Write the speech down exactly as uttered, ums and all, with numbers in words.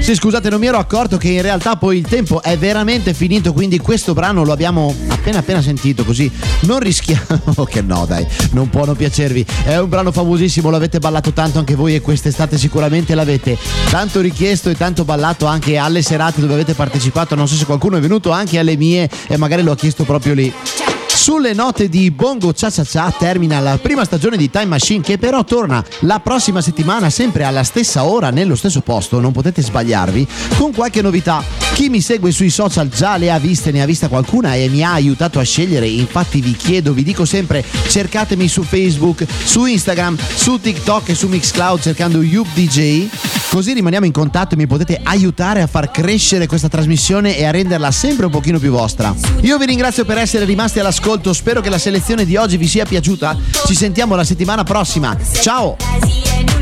Sì, scusate, non mi ero accorto che in realtà poi il tempo è veramente finito, quindi questo brano lo abbiamo appena appena sentito, così non rischiamo che no dai, non può non piacervi. È un brano famosissimo, l'avete ballato tanto anche voi e quest'estate sicuramente l'avete tanto richiesto e tanto ballato anche alle serate dove avete partecipato. Non so se qualcuno è venuto anche alle mie e magari lo ha chiesto proprio lì. Sulle note di Bongo Cha Cha Cha termina la prima stagione di Time Machine, che però torna la prossima settimana sempre alla stessa ora nello stesso posto, non potete sbagliarvi, con qualche novità. Chi mi segue sui social già le ha viste, ne ha vista qualcuna e mi ha aiutato a scegliere, infatti vi chiedo, vi dico sempre, cercatemi su Facebook, su Instagram, su TikTok e su Mixcloud cercando Yub D J, così rimaniamo in contatto e mi potete aiutare a far crescere questa trasmissione e a renderla sempre un pochino più vostra. Io vi ringrazio per essere rimasti all'ascolto, spero che la selezione di oggi vi sia piaciuta, ci sentiamo la settimana prossima, ciao!